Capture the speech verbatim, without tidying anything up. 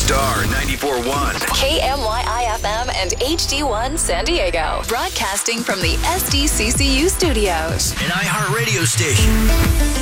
Star ninety-four point one. K M Y I F M and H D one San Diego. Broadcasting from the S D C C U studios. An iHeartRadio station.